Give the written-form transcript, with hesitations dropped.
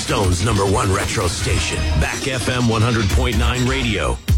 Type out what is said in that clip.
Stone's #1 retro station, Back FM 100.9 radio.